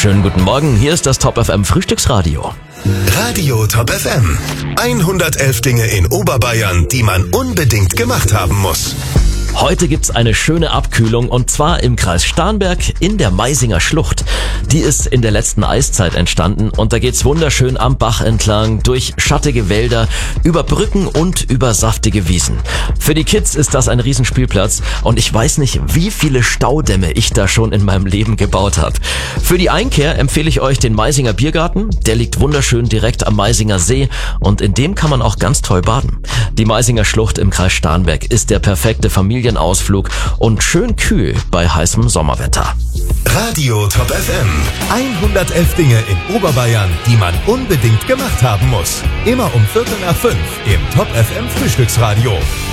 Schönen guten Morgen, hier ist das Top FM Frühstücksradio. Radio Top FM. 111 Dinge in Oberbayern, die man unbedingt gemacht haben muss. Heute gibt's eine schöne Abkühlung und zwar im Kreis Starnberg in der Maisinger Schlucht. Die ist in der letzten Eiszeit entstanden und da geht's wunderschön am Bach entlang, durch schattige Wälder, über Brücken und über saftige Wiesen. Für die Kids ist das ein Riesenspielplatz und ich weiß nicht, wie viele Staudämme ich da schon in meinem Leben gebaut habe. Für die Einkehr empfehle ich euch den Maisinger Biergarten. Der liegt wunderschön direkt am Maisinger See und in dem kann man auch ganz toll baden. Die Maisinger Schlucht im Kreis Starnberg ist der perfekte Familienausflug und schön kühl bei heißem Sommerwetter. Radio Top FM. 111 Dinge in Oberbayern, die man unbedingt gemacht haben muss. Immer um 4:45 im Top FM Frühstücksradio.